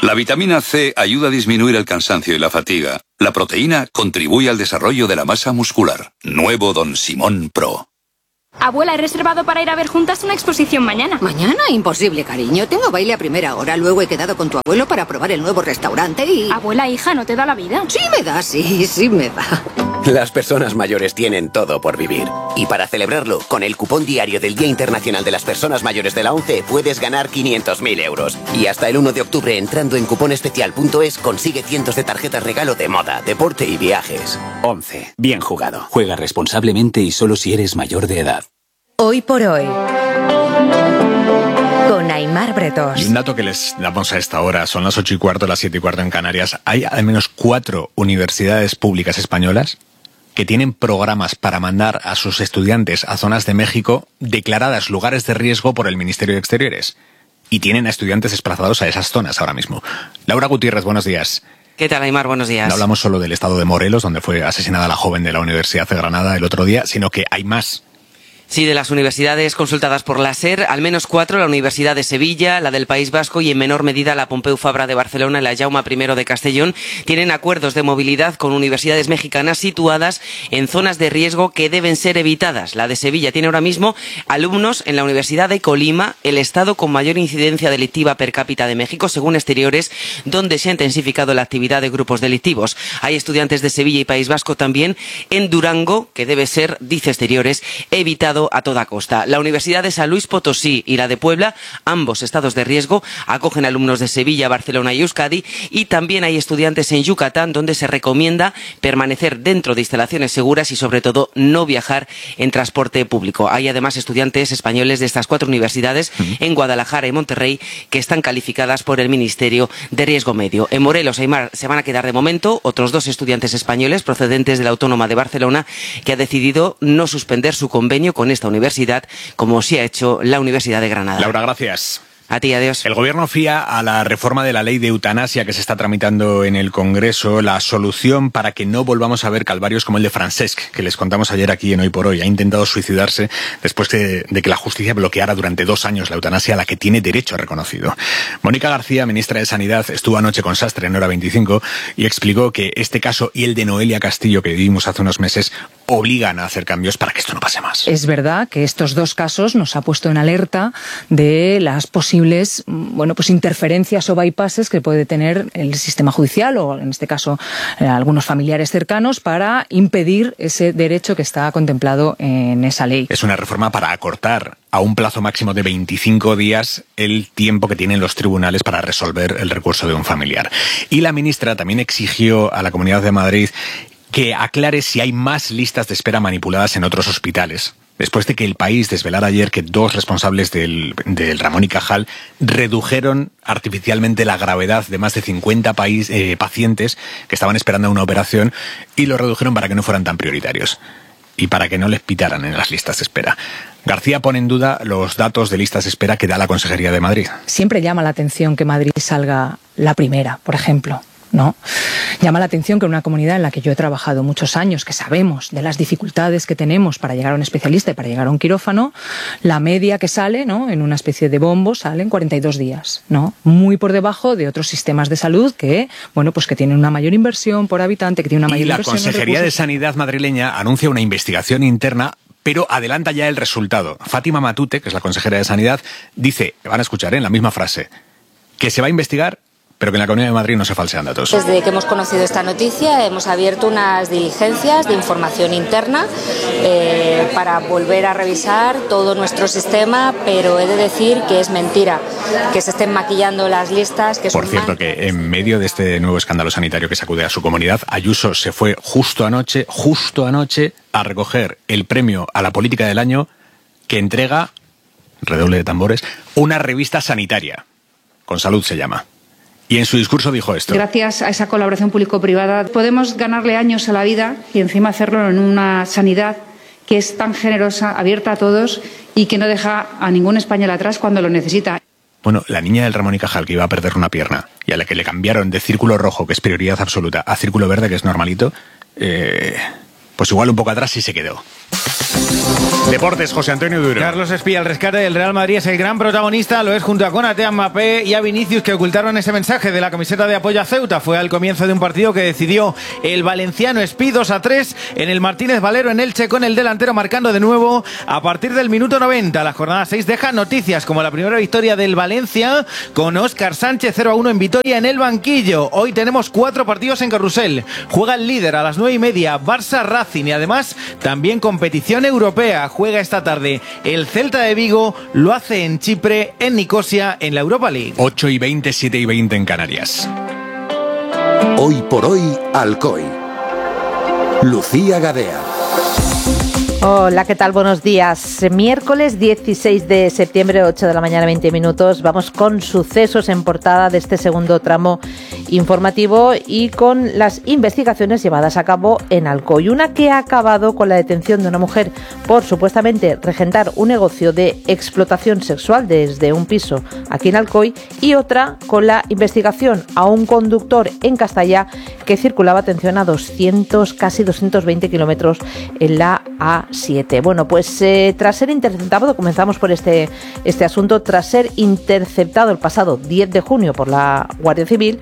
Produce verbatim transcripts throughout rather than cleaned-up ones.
La vitamina C ayuda a disminuir el cansancio y la fatiga. La proteína contribuye al desarrollo de la masa muscular. Nuevo Don Simón Pro. Abuela, he reservado para ir a ver juntas una exposición mañana. ¿Mañana? Imposible, cariño. Tengo baile a primera hora. Luego he quedado con tu abuelo para probar el nuevo restaurante y... Abuela, hija, ¿no te da la vida? Sí me da, sí, sí me da. Las personas mayores tienen todo por vivir. Y para celebrarlo, con el cupón diario del Día Internacional de las Personas Mayores de la ONCE, puedes ganar quinientos mil euros. Y hasta el uno de octubre, entrando en cuponespecial punto es, consigue cientos de tarjetas regalo de moda, deporte y viajes. ONCE. Bien jugado. Juega responsablemente y solo si eres mayor de edad. Hoy por hoy, con Aimar Bretos. Y un dato que les damos a esta hora, son las ocho y cuarto, las siete y cuarto en Canarias. Hay al menos cuatro universidades públicas españolas que tienen programas para mandar a sus estudiantes a zonas de México declaradas lugares de riesgo por el Ministerio de Exteriores. Y tienen a estudiantes desplazados a esas zonas ahora mismo. Laura Gutiérrez, buenos días. ¿Qué tal, Aimar? Buenos días. No hablamos solo del estado de Morelos, donde fue asesinada la joven de la Universidad de Granada el otro día, sino que hay más. Sí, de las universidades consultadas por la SER, al menos cuatro, la Universidad de Sevilla, la del País Vasco y en menor medida la Pompeu Fabra de Barcelona y la Jaume primero de Castellón, tienen acuerdos de movilidad con universidades mexicanas situadas en zonas de riesgo que deben ser evitadas. La de Sevilla tiene ahora mismo alumnos en la Universidad de Colima, el estado con mayor incidencia delictiva per cápita de México, según Exteriores, donde se ha intensificado la actividad de grupos delictivos. Hay estudiantes de Sevilla y País Vasco también en Durango, que debe ser, dice Exteriores, evitado a toda costa. La Universidad de San Luis Potosí y la de Puebla, ambos estados de riesgo, acogen alumnos de Sevilla, Barcelona y Euskadi, y también hay estudiantes en Yucatán, donde se recomienda permanecer dentro de instalaciones seguras y sobre todo no viajar en transporte público. Hay además estudiantes españoles de estas cuatro universidades uh-huh. en Guadalajara y Monterrey que están calificadas por el Ministerio de Riesgo Medio. En Morelos, Aimar, se van a quedar de momento otros dos estudiantes españoles procedentes de la Autónoma de Barcelona que ha decidido no suspender su convenio con esta universidad, como sí ha hecho la Universidad de Granada. Laura, gracias. A ti, adiós. El gobierno fía a la reforma de la ley de eutanasia que se está tramitando en el Congreso la solución para que no volvamos a ver calvarios como el de Francesc, que les contamos ayer aquí en Hoy por Hoy. Ha intentado suicidarse después de, de que la justicia bloqueara durante dos años la eutanasia a la que tiene derecho reconocido. Mónica García, ministra de Sanidad, estuvo anoche con Sastre en Hora veinticinco y explicó que este caso y el de Noelia Castillo que vivimos hace unos meses obligan a hacer cambios para que esto no pase más. Es verdad que estos dos casos nos ha puesto en alerta de las posibles, bueno, pues interferencias o bypasses que puede tener el sistema judicial o, en este caso, eh, algunos familiares cercanos para impedir ese derecho que está contemplado en esa ley. Es una reforma para acortar a un plazo máximo de veinticinco días el tiempo que tienen los tribunales para resolver el recurso de un familiar. Y la ministra también exigió a la Comunidad de Madrid que aclare si hay más listas de espera manipuladas en otros hospitales. Después de que El País desvelara ayer que dos responsables del, del Ramón y Cajal redujeron artificialmente la gravedad de más de cincuenta país, eh, pacientes que estaban esperando una operación y lo redujeron para que no fueran tan prioritarios y para que no les pitaran en las listas de espera. García pone en duda los datos de listas de espera que da la Consejería de Madrid. Siempre llama la atención que Madrid salga la primera, por ejemplo. ¿No? Llama la atención que en una comunidad en la que yo he trabajado muchos años, que sabemos de las dificultades que tenemos para llegar a un especialista y para llegar a un quirófano, la media que sale, ¿no?, en una especie de bombo sale en cuarenta y dos días, ¿no? Muy por debajo de otros sistemas de salud que, bueno, pues que tienen una mayor inversión por habitante, que tienen una mayor y la inversión. Consejería de Sanidad madrileña anuncia una investigación interna, pero adelanta ya el resultado. Fátima Matute, que es la consejera de Sanidad, dice, van a escuchar ¿eh? en la misma frase, que se va a investigar, pero que en la Comunidad de Madrid no se falsean datos. Desde que hemos conocido esta noticia hemos abierto unas diligencias de información interna eh, para volver a revisar todo nuestro sistema, pero he de decir que es mentira que se estén maquillando las listas. Que Por cierto, que en medio de este nuevo escándalo sanitario que sacude a su comunidad, Ayuso se fue justo anoche, justo anoche, a recoger el premio a la política del año que entrega, redoble de tambores, una revista sanitaria. Con Salud se llama. Y en su discurso dijo esto. Gracias a esa colaboración público-privada podemos ganarle años a la vida y encima hacerlo en una sanidad que es tan generosa, abierta a todos y que no deja a ningún español atrás cuando lo necesita. Bueno, la niña del Ramón y Cajal que iba a perder una pierna y a la que le cambiaron de círculo rojo, que es prioridad absoluta, a círculo verde, que es normalito, eh, pues igual un poco atrás sí se quedó. Deportes, José Antonio Duro. Carlos Espía, el rescate del Real Madrid es el gran protagonista, lo es junto a Konaté, a Mbappé y a Vinicius, que ocultaron ese mensaje de la camiseta de apoyo a Ceuta. Fue al comienzo de un partido que decidió el valenciano Espí dos a tres en el Martínez Valero en Elche, con el delantero marcando de nuevo a partir del minuto noventa. La jornada seis deja noticias como la primera victoria del Valencia con Óscar Sánchez cero a uno en Vitoria en el banquillo. Hoy tenemos cuatro partidos en Carrusel. Juega el líder a las nueve y media, Barça Racing, y además también competición europea. Juega esta tarde el Celta de Vigo, lo hace en Chipre, en Nicosia, en la Europa League. ocho y veinte, siete y veinte en Canarias. Hoy por hoy, Alcoy. Lucía Gadea. Hola, ¿qué tal? Buenos días. Miércoles dieciséis de septiembre, ocho de la mañana, veinte minutos. Vamos con sucesos en portada de este segundo tramo informativo y con las investigaciones llevadas a cabo en Alcoy. Una que ha acabado con la detención de una mujer por supuestamente regentar un negocio de explotación sexual desde un piso aquí en Alcoy, y otra con la investigación a un conductor en Castalla que circulaba, atención, a doscientos, casi doscientos veinte kilómetros en la A siete. Bueno, pues eh, tras ser interceptado, comenzamos por este, este asunto, tras ser interceptado el pasado diez de junio por la Guardia Civil,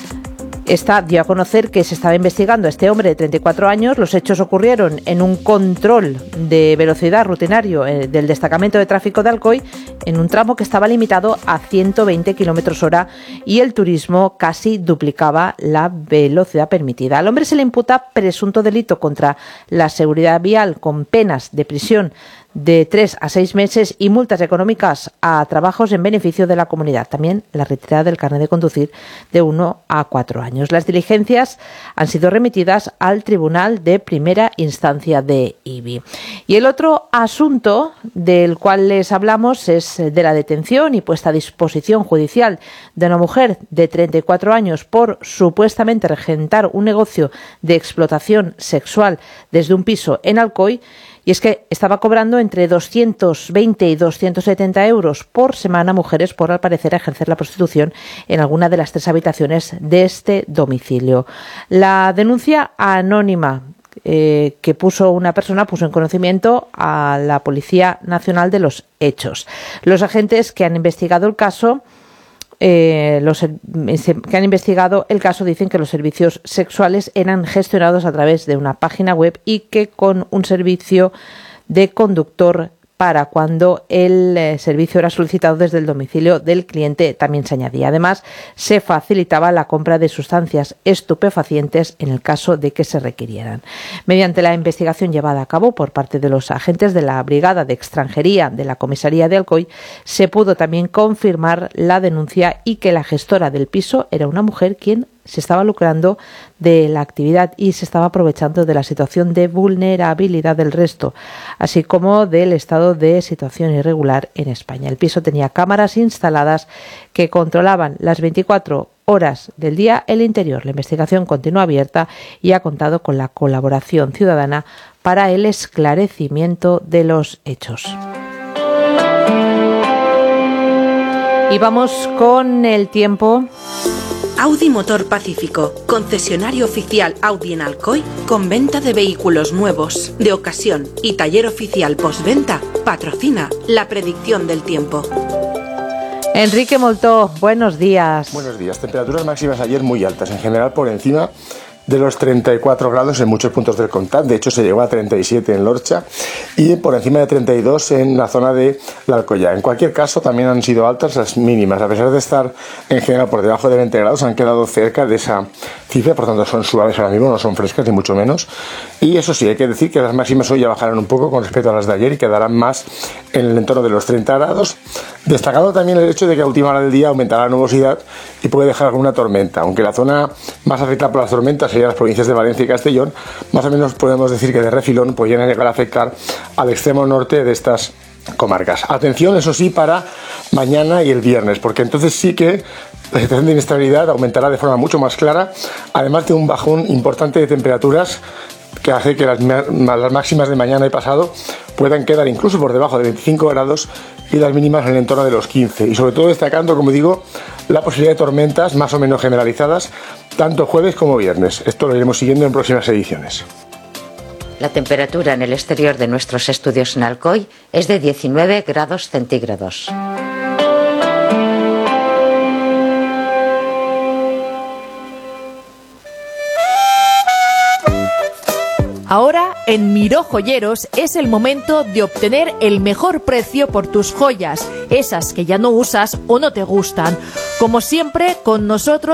esta dio a conocer que se estaba investigando a este hombre de treinta y cuatro años. Los hechos ocurrieron en un control de velocidad rutinario eh, del destacamento de tráfico de Alcoy, en un tramo que estaba limitado a ciento veinte kilómetros hora y el turismo casi duplicaba la velocidad permitida. Al hombre se le imputa presunto delito contra la seguridad vial con penas de prisión de tres a seis meses y multas económicas a trabajos en beneficio de la comunidad. También la retirada del carnet de conducir de uno a cuatro años. Las diligencias han sido remitidas al Tribunal de Primera Instancia de Ibi. Y el otro asunto del cual les hablamos es de la detención y puesta a disposición judicial de una mujer de treinta y cuatro años por supuestamente regentar un negocio de explotación sexual desde un piso en Alcoy. Y es que estaba cobrando entre doscientos veinte y doscientos setenta euros por semana mujeres por, al parecer, ejercer la prostitución en alguna de las tres habitaciones de este domicilio. La denuncia anónima eh, que puso una persona puso en conocimiento a la Policía Nacional de los hechos. Los agentes que han investigado el caso Eh, los que han investigado el caso dicen que los servicios sexuales eran gestionados a través de una página web y que con un servicio de conductor para cuando el eh, servicio era solicitado desde el domicilio del cliente también se añadía. Además, se facilitaba la compra de sustancias estupefacientes en el caso de que se requirieran. Mediante la investigación llevada a cabo por parte de los agentes de la Brigada de Extranjería de la Comisaría de Alcoy, se pudo también confirmar la denuncia y que la gestora del piso era una mujer quien se estaba lucrando de la actividad y se estaba aprovechando de la situación de vulnerabilidad del resto, así como del estado de situación irregular en España. El piso tenía cámaras instaladas que controlaban las veinticuatro horas del día el interior. La investigación continúa abierta y ha contado con la colaboración ciudadana para el esclarecimiento de los hechos. Y vamos con el tiempo. Audi Motor Pacífico, concesionario oficial Audi en Alcoy, con venta de vehículos nuevos, de ocasión y taller oficial postventa, patrocina la predicción del tiempo. Enrique Moltó, buenos días. Buenos días. Temperaturas máximas ayer muy altas, en general por encima de los treinta y cuatro grados en muchos puntos del Contat. De hecho, se llegó a treinta y siete en Lorcha y por encima de treinta y dos en la zona de la Alcoyá. En cualquier caso, también han sido altas las mínimas. A pesar de estar en general por debajo de veinte grados, han quedado cerca de esa cifra, por tanto son suaves ahora mismo, no son frescas ni mucho menos. Y eso sí, hay que decir que las máximas hoy ya bajarán un poco con respecto a las de ayer y quedarán más en el entorno de los treinta grados. Destacado también el hecho de que a última hora del día aumentará la nubosidad y puede dejar alguna tormenta, aunque la zona más afectada por las tormentas sería las provincias de Valencia y Castellón. Más o menos podemos decir que de refilón podrían llegar a afectar al extremo norte de estas comarcas. Atención, eso sí, para mañana y el viernes, porque entonces sí que la situación de inestabilidad aumentará de forma mucho más clara, además de un bajón importante de temperaturas que hace que las, las máximas de mañana y pasado puedan quedar incluso por debajo de veinticinco grados y las mínimas en el entorno de los quince. Y sobre todo destacando, como digo, la posibilidad de tormentas más o menos generalizadas tanto jueves como viernes. Esto lo iremos siguiendo en próximas ediciones. La temperatura en el exterior de nuestros estudios en Alcoy es de diecinueve grados centígrados. Ahora, en Miró Joyeros es el momento de obtener el mejor precio por tus joyas, esas que ya no usas o no te gustan. Como siempre, con nosotros